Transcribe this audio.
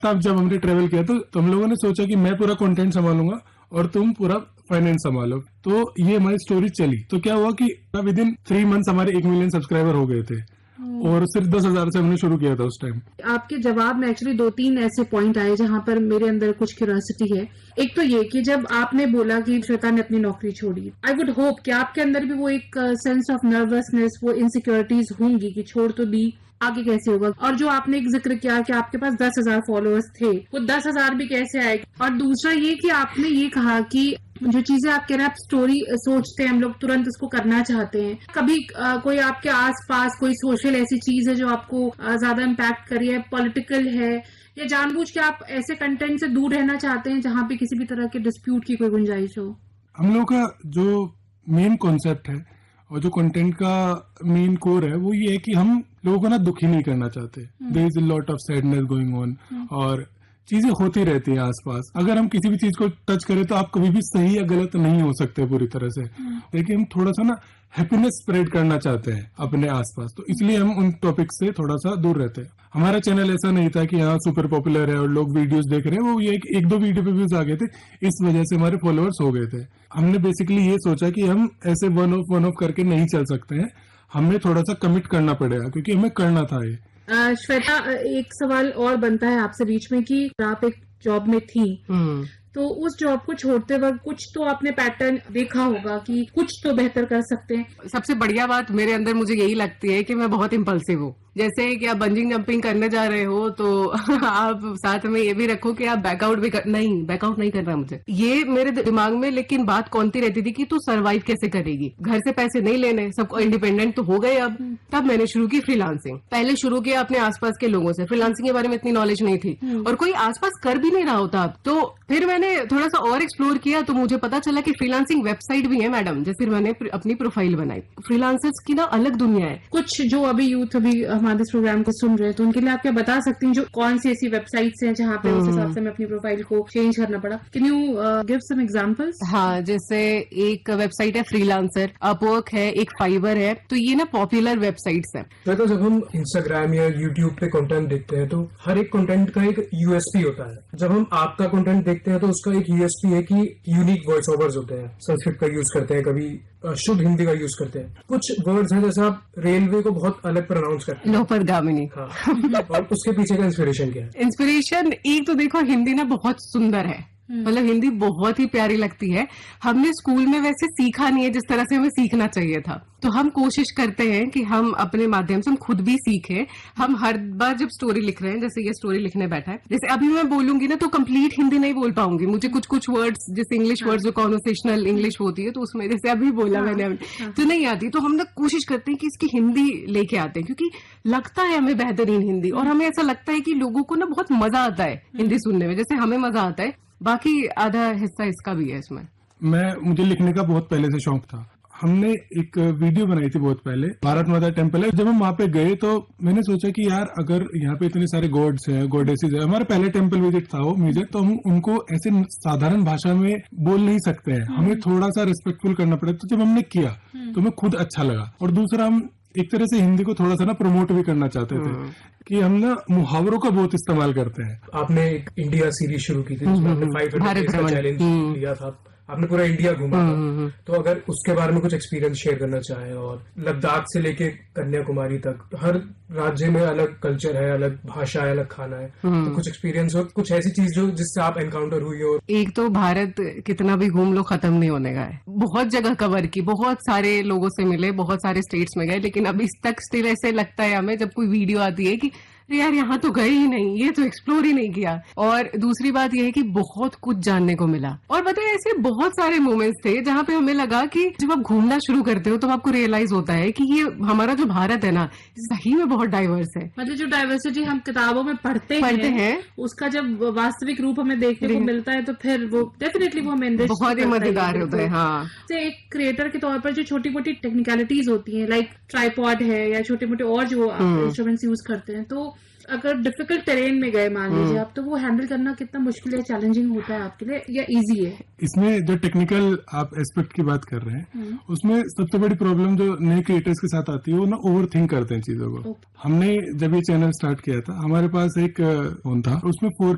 तब जब हमने ट्रेवल किया तो हम लोगों ने सोचा कि मैं पूरा कंटेंट संभालूंगा और तुम पूरा फाइनेंस संभालो। तो ये हमारी स्टोरी चली। तो क्या हुआ कि विद इन 3 मंथ्स हमारे 1 मिलियन सब्सक्राइबर हो गए थे और सिर्फ 10,000 से हमने शुरू किया था उस टाइम। आपके जवाब में एक्चुअली 2-3 ऐसे पॉइंट आए जहां पर मेरे अंदर कुछ क्यूरियोसिटी है। एक तो ये कि जब आपने बोला कि श्वेता ने अपनी नौकरी छोड़ी, आई वुड होप कि आपके अंदर भी वो एक सेंस ऑफ नर्वसनेस, वो इनसिक्योरिटीज होंगी कि छोड़ तो दी, आगे कैसे होगा। और जो आपने एक जिक्र किया कि आपके पास 10,000 फॉलोअर्स थे, वो 10,000 भी कैसे आए। और दूसरा ये कि आपने ये कहा कि जो चीजें आप कह रहे हैं, आप स्टोरी सोचते हैं, हम लोग तुरंत उसको करना चाहते हैं। कभी कोई आपके आसपास कोई सोशल ऐसी चीज है जो आपको ज्यादा इम्पैक्ट करी है, पॉलिटिकल है, या जानबूझ के आप ऐसे कंटेंट से दूर रहना चाहते हैं जहां पे किसी भी तरह के डिस्प्यूट की कोई गुंजाइश हो? हम लोग का जो मेन कॉन्सेप्ट है और जो कंटेंट का मेन कोर है वो ये है कि हम लोगों को ना दुखी नहीं करना चाहते। There is a lot of sadness going on और चीजें होती रहती हैं आसपास। अगर हम किसी भी चीज को टच करें तो आप कभी भी सही या गलत नहीं हो सकते पूरी तरह से, लेकिन हम थोड़ा सा ना हैप्पीनेस स्प्रेड करना चाहते हैं अपने आसपास। तो इसलिए हम उन टॉपिक से थोड़ा सा दूर रहते हैं। हमारा चैनल ऐसा नहीं था कि यहाँ सुपर पॉपुलर है और लोग वीडियोस देख रहे हैं, वो ये एक दो वीडियो पे व्यूज आ गए थे, इस वजह से हमारे फॉलोअर्स हो गए थे। हमने बेसिकली ये सोचा कि हम ऐसे वन ऑफ करके नहीं चल सकते हैं, हमें थोड़ा सा कमिट करना पड़ेगा क्योंकि हमें करना था ये। श्वेता, एक सवाल और बनता है आपसे बीच में कि आप एक जॉब में थी, तो उस जॉब को छोड़ते वक्त कुछ तो आपने पैटर्न देखा होगा कि कुछ तो बेहतर कर सकते हैं। सबसे बढ़िया बात मेरे अंदर मुझे यही लगती है कि मैं बहुत इम्पल्सिव हूँ। जैसे कि आप बंजिंग जंपिंग करने जा रहे हो तो आप साथ में ये भी रखो कि आप बैकआउट भी बैकआउट नहीं करना मुझे, ये मेरे दिमाग में लेकिन बात कौनती रहती थी कि तू सरवाइव कैसे करेगी, घर से पैसे नहीं लेने, सबको इंडिपेंडेंट तो हो गए अब। तब मैंने शुरू की फ्रीलांसिंग। पहले शुरू किया अपने आसपास के लोगों से, फ्रीलांसिंग के बारे में इतनी नॉलेज नहीं थी और कोई आसपास कर भी नहीं रहा होता। तो फिर मैंने थोड़ा सा और एक्सप्लोर किया तो मुझे पता चला कि फ्रीलांसिंग वेबसाइट भी है मैडम, जैसे मैंने अपनी प्रोफाइल बनाई। फ्रीलांसर्स की ना अलग दुनिया है। कुछ जो अभी यूथ हमारे इस प्रोग्राम को सुन रहे हैं तो उनके लिए आप क्या बता सकती हैं जो कौन सी ऐसी वेबसाइट्स हैं जहाँ पे उस हिसाब से मैं अपनी प्रोफाइल को चेंज करना पड़ा? Can you give some examples? हाँ, जैसे एक वेबसाइट है फ्रीलांसर, अपवर्क है, एक फाइबर है, तो ये ना पॉपुलर वेबसाइट्स है। तो जब हम इंस्टाग्राम या यूट्यूब पे कंटेंट देखते हैं तो हर एक कंटेंट का एक यूएसपी होता है। जब हम आपका कंटेंट देखते हैं तो उसका एक यूएसपी है कि यूनिक वॉइस ओवर्स होते हैं, संस्कृत का यूज करते हैं, कभी शुद्ध हिंदी का यूज करते हैं। कुछ वर्ड्स हैं जैसे आप रेलवे को बहुत अलग प्रोनाउंस करते हैं, लोपरगामिनी। हाँ। और उसके पीछे का इंस्पिरेशन क्या है? इंस्पिरेशन एक तो देखो, हिंदी ना बहुत सुंदर है, मतलब हिंदी बहुत ही प्यारी लगती है। हमने स्कूल में वैसे सीखा नहीं है जिस तरह से हमें सीखना चाहिए था, तो हम कोशिश करते हैं कि हम अपने माध्यम से हम खुद भी सीखें। हम हर बार जब स्टोरी लिख रहे हैं, जैसे ये स्टोरी लिखने बैठा है, जैसे अभी मैं बोलूंगी ना तो कंप्लीट हिंदी नहीं बोल पाऊंगी, मुझे कुछ वर्ड्स जैसे इंग्लिश वर्ड्स जो कॉन्वर्सेशनल इंग्लिश होती है तो उसमें जैसे अभी बोला मैंने तो नहीं आती, तो हम लोग कोशिश करते हैं कि इसकी हिंदी लेके आते हैं क्योंकि लगता है हमें बेहतरीन हिंदी, और हमें ऐसा लगता है कि लोगों को ना बहुत मजा आता है हिंदी सुनने में, जैसे हमें मजा आता है। बाकी आधा हिस्सा इसका भी है इसमें। मुझे लिखने का बहुत पहले से शौक था। हमने एक वीडियो बनाई थी बहुत पहले, भारत माता टेम्पल है। जब हम वहाँ पे गए तो मैंने सोचा कि यार अगर यहाँ पे इतने सारे गॉड्स हैं, गॉडेसेस है, हमारा पहले टेम्पल विजिट था वो म्यूजिक, तो हम उनको ऐसे साधारण भाषा में बोल नहीं सकते हैं, हमें थोड़ा सा रिस्पेक्टफुल करना पड़ेगा। तो जब हमने किया तो हमें खुद अच्छा लगा, और दूसरा हम एक तरह से हिंदी को थोड़ा सा ना प्रमोट भी करना चाहते थे कि हम ना मुहावरों का बहुत इस्तेमाल करते हैं। आपने एक इंडिया सीरीज शुरू की थी जिसमें आपने 500 डेज का चैलेंज लिया था, आपने पूरा इंडिया घूमा था। तो अगर उसके बारे में कुछ एक्सपीरियंस शेयर करना चाहें, और लद्दाख से लेके कन्याकुमारी तक हर राज्य में अलग कल्चर है, अलग भाषा है, अलग खाना है, तो कुछ एक्सपीरियंस हो, कुछ ऐसी चीज जो जिससे आप एनकाउंटर हुई हो। एक तो भारत कितना भी घूम लो खत्म नहीं होने का है, बहुत जगह कवर की, बहुत सारे लोगों से मिले, बहुत सारे स्टेट्स में गए, लेकिन अभी तक स्टिल ऐसे लगता है हमें जब कोई वीडियो आती है कि यार यहाँ तो गए ही नहीं, ये तो एक्सप्लोर ही नहीं किया। और दूसरी बात यह है कि बहुत कुछ जानने को मिला, और बताए ऐसे बहुत सारे मोमेंट्स थे जहाँ पे हमें लगा कि जब आप घूमना शुरू करते हो तो आपको रियलाइज होता है कि ये हमारा जो भारत है ना सही में बहुत डाइवर्स है। मतलब जो डाइवर्सिटी हम किताबों में पढ़ते हैं उसका जब वास्तविक रूप हमें देखने को मिलता है तो फिर वो डेफिनेटली वो हमें बहुत ही मजेदार होता है। हाँ, एक क्रिएटर के तौर पर जो छोटी मोटी टेक्निकलिटीज होती है, लाइक ट्राइपॉड है या छोटे मोटे और जो इंस्ट्रूमेंट्स यूज करते हैं, तो अगर डिफिकल्ट टेरेन में गए मान लीजिए आप, तो वो हैंडल करना कितना मुश्किल है, चैलेंजिंग होता है आपके लिए या इजी है? इसमें जो टेक्निकल आप एस्पेक्ट की बात कर रहे हैं उसमें सबसे बड़ी प्रॉब्लम जो नए क्रिएटर्स के साथ आती है वो ना ओवर थिंक करते हैं चीजों को। हमने जब ये चैनल स्टार्ट किया था, हमारे पास एक फोन था, उसमें